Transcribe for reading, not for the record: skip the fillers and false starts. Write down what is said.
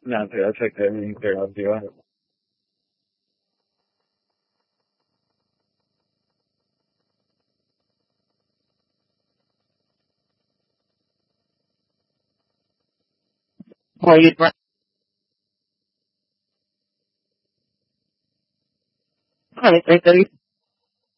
No, dude, I checked everything clear out, dude. Well, you all right, 8:30.